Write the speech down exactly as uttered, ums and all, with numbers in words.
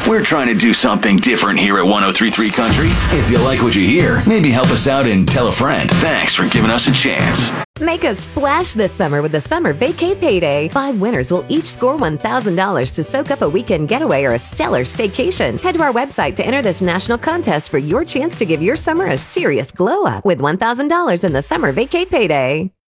We're trying to do something different here at one oh three point three Country. If you like what you hear, maybe help us out and tell a friend. Thanks for giving us a chance. Make a splash this summer with the Summer Vacay Payday. Five winners will each score one thousand dollars to soak up a weekend getaway or a stellar staycation. Head to our website to enter this national contest for your chance to give your summer a serious glow up with one thousand dollars in the Summer Vacay Payday.